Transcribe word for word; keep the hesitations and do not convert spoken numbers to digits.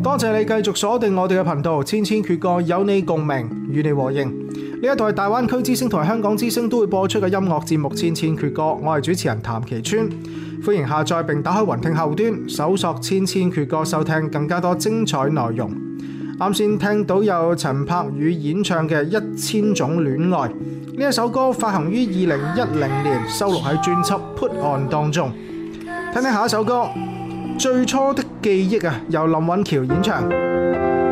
多謝你繼續鎖定我哋嘅頻道，千千闕歌有你共鳴，與你和應。呢一台大灣區之聲同埋香港之聲都會播出嘅音樂節目《千千闕歌》，我係主持人譚其川，歡迎下載並打開雲聽後端，搜索《千千闕歌》收聽更加多精彩內容。啱先聽到有陳柏宇演唱嘅《一千種戀愛》，呢一首歌發行於二零一零年，收錄喺專輯《Put On》當中。聽聽下一首歌《最初的記憶》啊，由林允喬演唱。